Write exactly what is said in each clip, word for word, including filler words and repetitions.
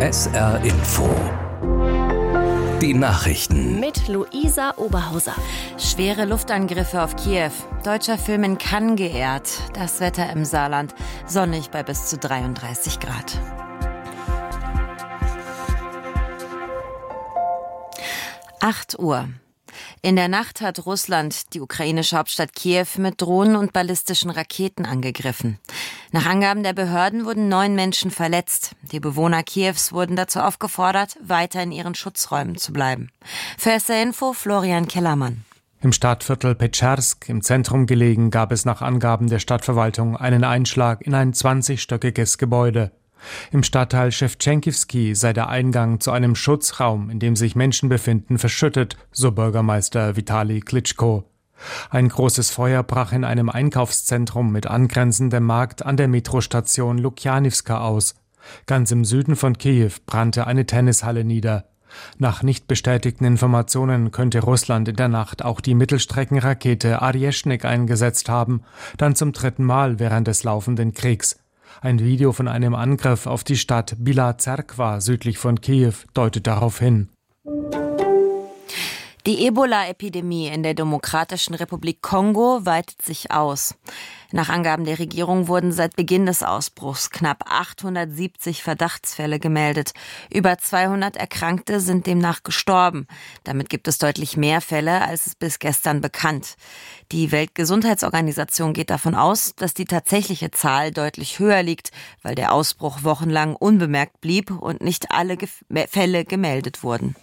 S R Info. Die Nachrichten. Mit Luisa Oberhauser. Schwere Luftangriffe auf Kiew. Deutscher Film in Cannes geehrt. Das Wetter im Saarland. Sonnig bei bis zu dreiunddreißig Grad. acht Uhr. In der Nacht hat Russland die ukrainische Hauptstadt Kiew mit Drohnen und ballistischen Raketen angegriffen. Nach Angaben der Behörden wurden neun Menschen verletzt. Die Bewohner Kiews wurden dazu aufgefordert, weiter in ihren Schutzräumen zu bleiben. Für S R Info Florian Kellermann. Im Stadtviertel Petscharsk, im Zentrum gelegen, gab es nach Angaben der Stadtverwaltung einen Einschlag in ein zwanzigstöckiges Gebäude. Im Stadtteil Schewtschenkivski sei der Eingang zu einem Schutzraum, in dem sich Menschen befinden, verschüttet, so Bürgermeister Vitali Klitschko. Ein großes Feuer brach in einem Einkaufszentrum mit angrenzendem Markt an der Metrostation Lukjanivska aus. Ganz im Süden von Kiew brannte eine Tennishalle nieder. Nach nicht bestätigten Informationen könnte Russland in der Nacht auch die Mittelstreckenrakete Arjeschnik eingesetzt haben, dann zum dritten Mal während des laufenden Kriegs. Ein Video von einem Angriff auf die Stadt Bila Zerkva südlich von Kiew deutet darauf hin. Die Ebola-Epidemie in der Demokratischen Republik Kongo weitet sich aus. Nach Angaben der Regierung wurden seit Beginn des Ausbruchs knapp achthundertsiebzig Verdachtsfälle gemeldet. Über zweihundert Erkrankte sind demnach gestorben. Damit gibt es deutlich mehr Fälle, als es bis gestern bekannt. Die Weltgesundheitsorganisation geht davon aus, dass die tatsächliche Zahl deutlich höher liegt, weil der Ausbruch wochenlang unbemerkt blieb und nicht alle Gef- Fälle gemeldet wurden.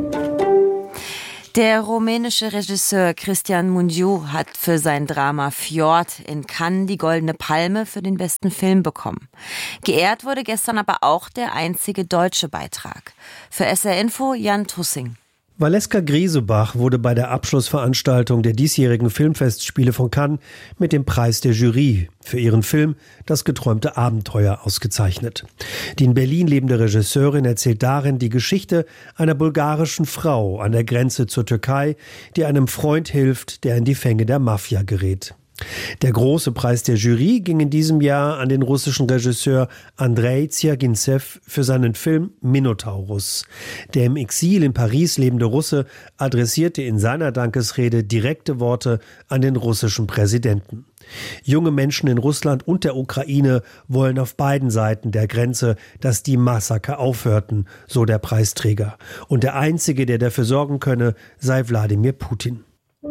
Der rumänische Regisseur Cristian Mungiu hat für sein Drama Fjord in Cannes die Goldene Palme für den besten Film bekommen. Geehrt wurde gestern aber auch der einzige deutsche Beitrag. Für S R Info Jan Tussing. Valeska Griesebach wurde bei der Abschlussveranstaltung der diesjährigen Filmfestspiele von Cannes mit dem Preis der Jury für ihren Film Das geträumte Abenteuer ausgezeichnet. Die in Berlin lebende Regisseurin erzählt darin die Geschichte einer bulgarischen Frau an der Grenze zur Türkei, die einem Freund hilft, der in die Fänge der Mafia gerät. Der große Preis der Jury ging in diesem Jahr an den russischen Regisseur Andrei Zjagintsev für seinen Film Minotaurus. Der im Exil in Paris lebende Russe adressierte in seiner Dankesrede direkte Worte an den russischen Präsidenten. Junge Menschen in Russland und der Ukraine wollen auf beiden Seiten der Grenze, dass die Massaker aufhörten, so der Preisträger. Und der Einzige, der dafür sorgen könne, sei Wladimir Putin.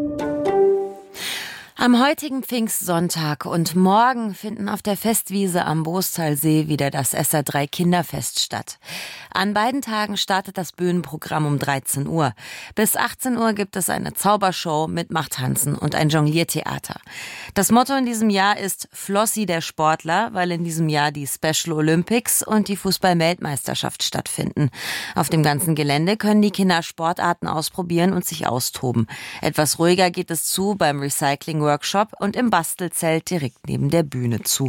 Am heutigen Pfingstsonntag und morgen finden auf der Festwiese am Bostalsee wieder das S R drei Kinderfest statt. An beiden Tagen startet das Bühnenprogramm um dreizehn Uhr. Bis achtzehn Uhr gibt es eine Zaubershow mit Machttanzen und ein Jongliertheater. Das Motto in diesem Jahr ist Flossi der Sportler, weil in diesem Jahr die Special Olympics und die Fußball-Weltmeisterschaft stattfinden. Auf dem ganzen Gelände können die Kinder Sportarten ausprobieren und sich austoben. Etwas ruhiger geht es zu beim Recycling-Workshop und im Bastelzelt direkt neben der Bühne zu.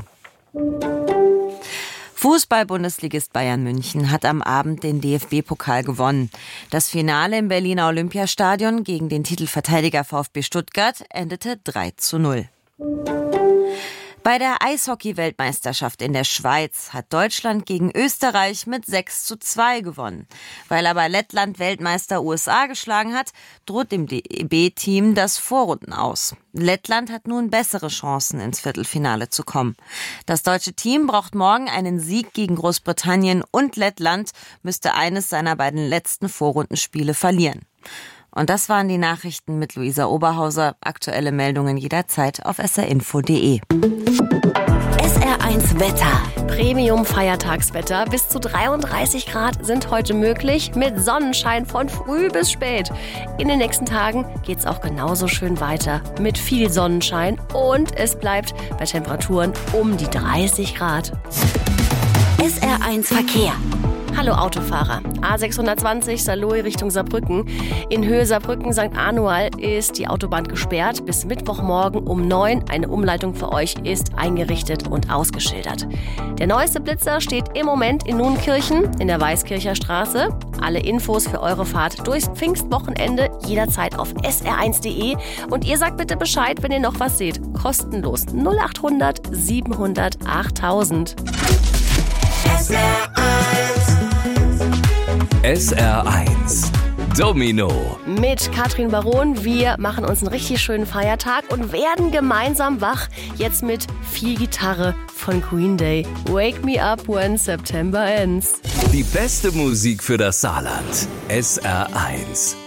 Fußball-Bundesligist Bayern München hat am Abend den D F B-Pokal gewonnen. Das Finale im Berliner Olympiastadion gegen den Titelverteidiger VfB Stuttgart endete drei zu null. Bei der Eishockey-Weltmeisterschaft in der Schweiz hat Deutschland gegen Österreich mit sechs zu zwei gewonnen. Weil aber Lettland Weltmeister U S A geschlagen hat, droht dem D E B-Team das Vorrunden aus. Lettland hat nun bessere Chancen, ins Viertelfinale zu kommen. Das deutsche Team braucht morgen einen Sieg gegen Großbritannien und Lettland müsste eines seiner beiden letzten Vorrundenspiele verlieren. Und das waren die Nachrichten mit Luisa Oberhauser. Aktuelle Meldungen jederzeit auf s r info punkt d e. S R eins Wetter. Premium-Feiertagswetter. Bis zu dreiunddreißig Grad sind heute möglich mit Sonnenschein von früh bis spät. In den nächsten Tagen geht's auch genauso schön weiter mit viel Sonnenschein und es bleibt bei Temperaturen um die dreißig Grad. S R eins Verkehr. Hallo Autofahrer. A sechshundertzwanzig Saarlouis Richtung Saarbrücken. In Höhe Saarbrücken Sankt Anual ist die Autobahn gesperrt. Bis Mittwochmorgen um neun. Eine Umleitung für euch ist eingerichtet und ausgeschildert. Der neueste Blitzer steht im Moment in Nuenkirchen in der Weißkircher Straße. Alle Infos für eure Fahrt durchs Pfingstwochenende jederzeit auf s r eins punkt d e. Und ihr sagt bitte Bescheid, wenn ihr noch was seht. Kostenlos null achthundert siebenhundert achttausend. S R eins S R eins Domino mit Katrin Baron. Wir machen uns einen richtig schönen Feiertag und werden gemeinsam wach. Jetzt mit viel Gitarre von Green Day. Wake me up when September ends. Die beste Musik für das Saarland. S R eins.